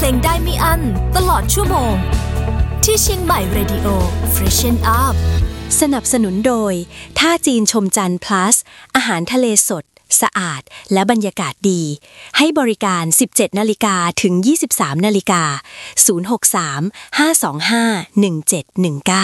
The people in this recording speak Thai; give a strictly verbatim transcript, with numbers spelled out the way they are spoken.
เพลงได้ไม่อั้นตลอดชั่วโมงที่เชียงใหม่ Radio Freshen Up สนับสนุนโดยท่าจีนชมจันทร์ plus อาหารทะเลสดสะอาดและบรรยากาศดีให้บริการ สิบเจ็ดนาฬิกา ถึง ยี่สิบสามนาฬิกา ศูนย์ หก สาม ห้า สอง ห้า หนึ่ง เจ็ด หนึ่ง เก้า